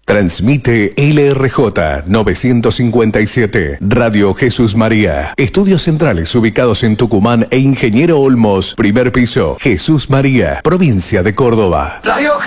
Transmite LRJ 957, Radio Jesús María. Estudios centrales ubicados en Tucumán e Ingeniero Olmos, primer piso. Jesús María, provincia de Córdoba. Radio